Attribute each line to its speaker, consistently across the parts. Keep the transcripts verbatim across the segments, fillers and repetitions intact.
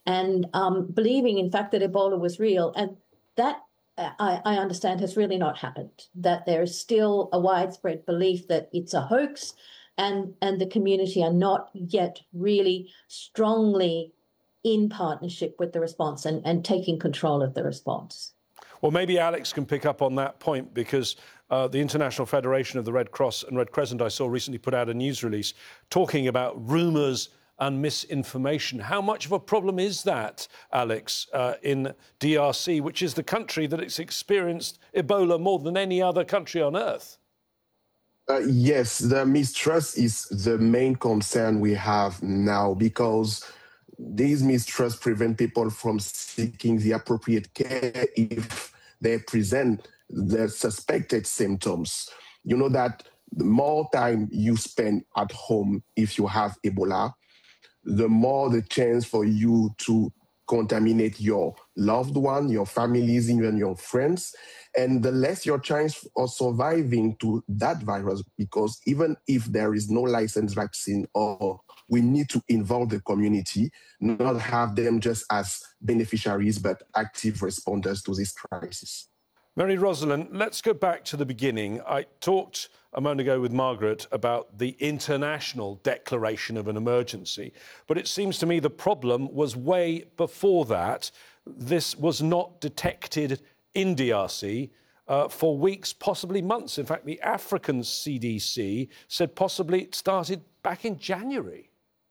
Speaker 1: and um, believing, in fact, that Ebola was real. And that, I, I understand, has really not happened, that there is still a widespread belief that it's a hoax, and, and the community are not yet really strongly in partnership with the response and, and taking control of the response.
Speaker 2: Well, maybe Alex can pick up on that point, because uh, the International Federation of the Red Cross and Red Crescent, I saw recently, put out a news release talking about rumours and misinformation. How much of a problem is that, Alex, uh, in D R C, which is the country that has experienced Ebola more than any other country on earth?
Speaker 3: Uh, yes, the mistrust is the main concern we have now, because these mistrust prevent people from seeking the appropriate care if they present the suspected symptoms. You know that the more time you spend at home if you have Ebola, the more the chance for you to contaminate your loved one, your families, even your friends, and the less your chance of surviving to that virus, because even if there is no licensed vaccine, or we need to involve the community, not have them just as beneficiaries, but active responders to this crisis.
Speaker 2: Marie-Roselyn, let's go back to the beginning. I talked a moment ago with Margaret about the international declaration of an emergency, but it seems to me the problem was way before that. This was not detected in D R C uh, for weeks, possibly months. In fact, the African C D C said possibly it started back in January.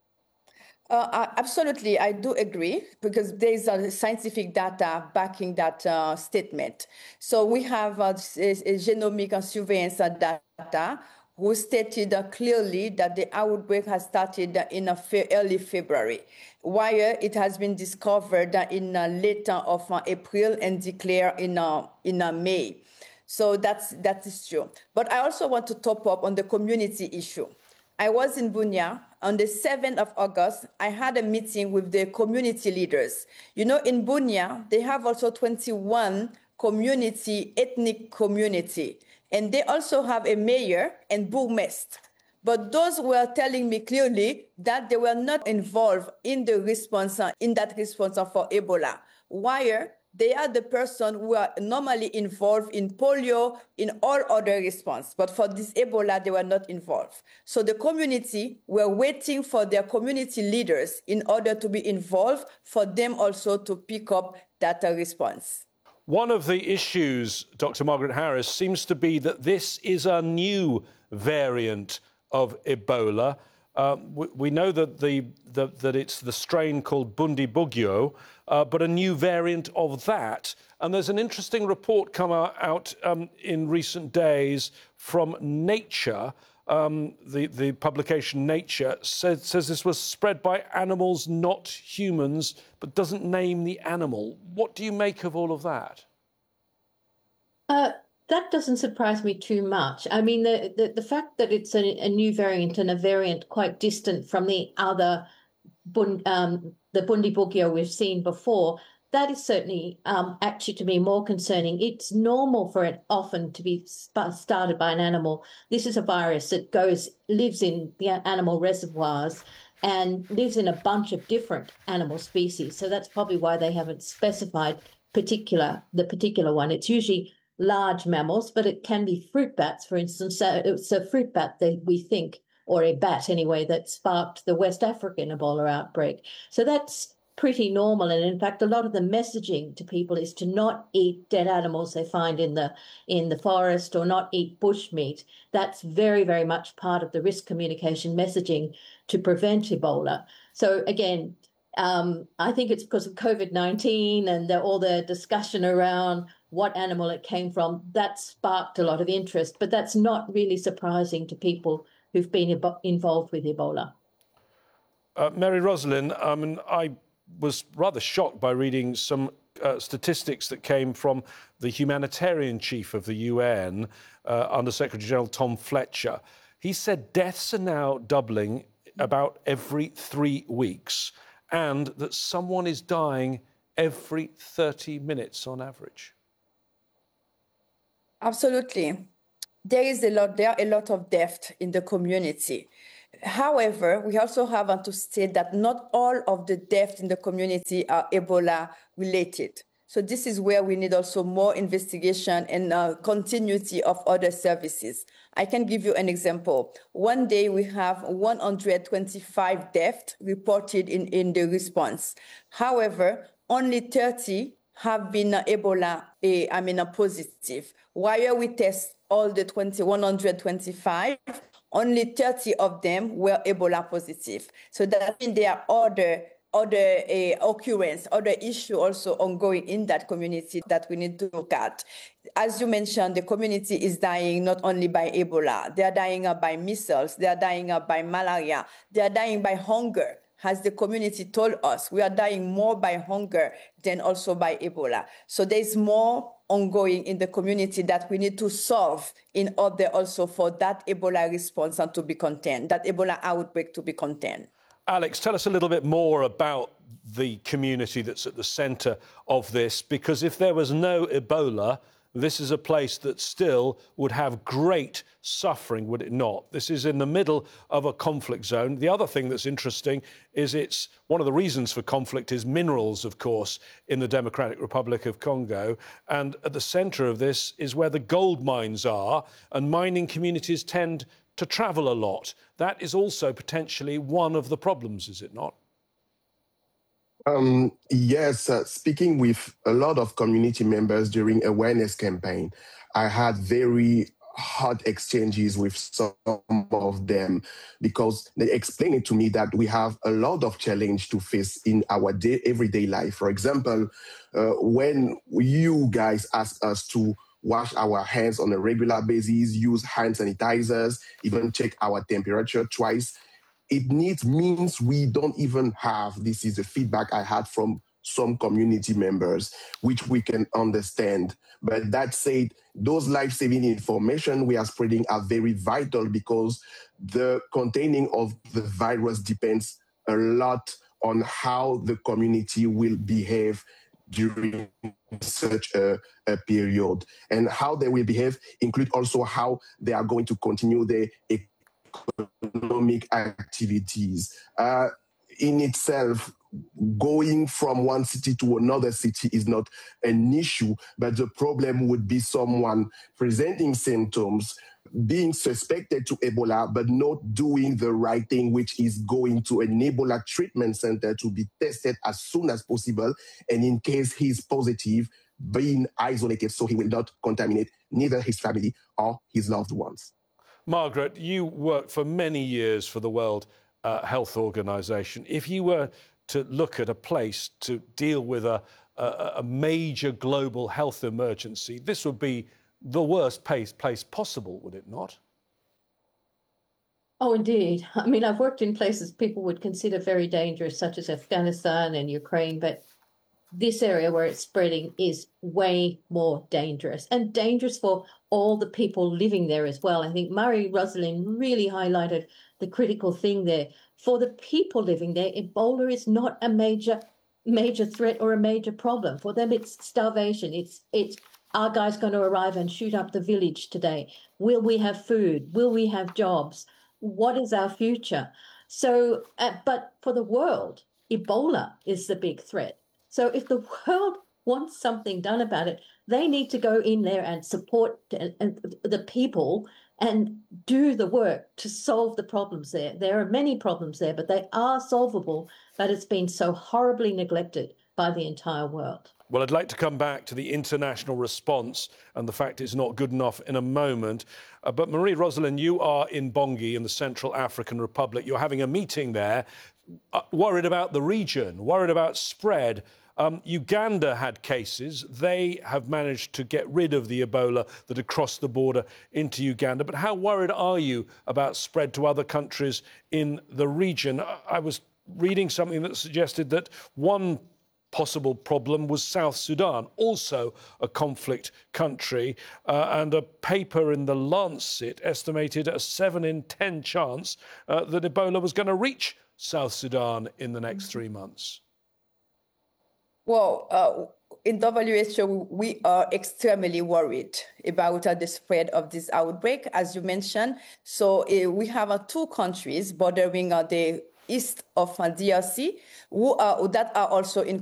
Speaker 4: Uh, absolutely, I do agree, because there is uh, scientific data backing that uh, statement. So we have uh, genomic uh, surveillance uh, data who stated uh, clearly that the outbreak has started uh, in uh, fe- early February, while it has been discovered uh, in uh, late uh, of uh, April and declared in uh, in uh, May. So that's that is true. But I also want to top up on the community issue. I was in Bunia on the seventh of August. I had a meeting with the community leaders. You know, in Bunia, they have also twenty-one community, ethnic community, and they also have a mayor and bourgmestre. But those were telling me clearly that they were not involved in the response, in that response for Ebola. Why? They are the person who are normally involved in polio, in all other response. But for this Ebola, they were not involved. So the community were waiting for their community leaders in order to be involved, for them also to pick up that response.
Speaker 2: One of the issues, Doctor Margaret Harris, seems to be that this is a new variant of Ebola. Uh, we, we know that the, the that it's the strain called Bundibugyo, uh, but a new variant of that. And there's an interesting report come out um, in recent days from Nature. Um, the, the publication Nature says, says this was spread by animals, not humans, but doesn't name the animal. What do you make of all of that?
Speaker 1: Uh, that doesn't surprise me too much. I mean, the, the, the fact that it's a, a new variant and a variant quite distant from the other, um, the Bundibugyo we've seen before, that is certainly um, actually, to me, more concerning. It's normal for it often to be sp- started by an animal. This is a virus that goes, lives in the animal reservoirs and lives in a bunch of different animal species. So that's probably why they haven't specified particular the particular one. It's usually large mammals, but it can be fruit bats, for instance. So it's a fruit bat that we think, or a bat anyway, that sparked the West African Ebola outbreak. So that's pretty normal. And in fact, a lot of the messaging to people is to not eat dead animals they find in the in the forest, or not eat bush meat. That's very, very much part of the risk communication messaging to prevent Ebola. So again, um, I think it's because of COVID nineteen and the, all the discussion around what animal it came from, that sparked a lot of interest. But that's not really surprising to people who've been ebo- involved with Ebola.
Speaker 2: Uh, Marie-Roselyn, I mean, I was rather shocked by reading some uh, statistics that came from the humanitarian chief of the U N, uh, Under Secretary General Tom Fletcher. He said deaths are now doubling about every three weeks, and that someone is dying every thirty minutes on average.
Speaker 4: Absolutely. There is a lot, there are a lot of death in the community. However, we also have to state that not all of the deaths in the community are Ebola related. So this is where we need also more investigation and uh, continuity of other services. I can give you an example. One day we have one hundred twenty-five deaths reported in, in the response. However, only thirty have been uh, Ebola, uh, I mean, uh, positive. While we test all the one hundred twenty-five, only thirty of them were Ebola positive. So that means there are other other uh, occurrence, other issue also ongoing in that community that we need to look at. As you mentioned, the community is dying not only by Ebola, they are dying uh, by measles, they are dying uh, by malaria, they are dying by hunger. As the community told us, we are dying more by hunger than also by Ebola. So there's more ongoing in the community that we need to solve in order also for that Ebola response and to be contained, that Ebola outbreak to be contained.
Speaker 2: Alex, tell us a little bit more about the community that's at the centre of this, because if there was no Ebola, this is a place that still would have great suffering, would it not? This is in the middle of a conflict zone. The other thing that's interesting is it's one of the reasons for conflict is minerals, of course, in the Democratic Republic of Congo. And at the centre of this is where the gold mines are, and mining communities tend to travel a lot. That is also potentially one of the problems, is it not?
Speaker 3: Um, yes, uh, speaking with a lot of community members during awareness campaign, I had very hot exchanges with some of them because they explained it to me that we have a lot of challenge to face in our day, everyday life. For example, uh, when you guys ask us to wash our hands on a regular basis, use hand sanitizers, even check our temperature twice, it needs means we don't even have, this is the feedback I had from some community members, which we can understand. But that said, those life-saving information we are spreading are very vital because the containing of the virus depends a lot on how the community will behave during such a, a period. And how they will behave include also how they are going to continue their economic activities. Uh, in itself, going from one city to another city is not an issue, but the problem would be someone presenting symptoms, being suspected to Ebola, but not doing the right thing, which is going to an Ebola treatment center to be tested as soon as possible. And in case he's positive, being isolated so he will not contaminate neither his family or his loved ones.
Speaker 2: Margaret, you worked for many years for the World uh, Health Organization. If you were to look at a place to deal with a, a, a major global health emergency, this would be the worst place, place possible, would it not?
Speaker 1: Oh, indeed. I mean, I've worked in places people would consider very dangerous, such as Afghanistan and Ukraine, but this area where it's spreading is way more dangerous and dangerous for all the people living there as well. I think Marie-Rosalind really highlighted the critical thing there. For the people living there, Ebola is not a major, major threat or a major problem. For them, it's starvation. It's, it's, are guys going to arrive and shoot up the village today? Will we have food? Will we have jobs? What is our future? So, uh, but for the world, Ebola is the big threat. So if the world wants something done about it, they need to go in there and support the people and do the work to solve the problems there. There are many problems there, but they are solvable, but it's been so horribly neglected by the entire world.
Speaker 2: Well, I'd like to come back to the international response and the fact it's not good enough in a moment. Uh, but Marie-Rosalind, you are in Bongi in the Central African Republic. You're having a meeting there, uh, worried about the region, worried about spread. Um, Uganda had cases. They have managed to get rid of the Ebola that had crossed the border into Uganda. But how worried are you about spread to other countries in the region? I was reading something that suggested that one possible problem was South Sudan, also a conflict country, uh, and a paper in the Lancet estimated a seven in ten chance uh, that Ebola was going to reach South Sudan in the next three months.
Speaker 4: Well, uh, in W H O, we are extremely worried about uh, the spread of this outbreak, as you mentioned. So uh, we have uh, two countries bordering uh, the east of uh, D R C who are, that are also in